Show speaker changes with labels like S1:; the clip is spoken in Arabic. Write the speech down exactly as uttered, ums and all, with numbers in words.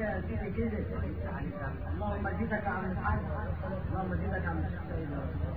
S1: يا سيدي كده. اللهم زيدك يا عم الحاج، اللهم زيدك يا عم الشيخ.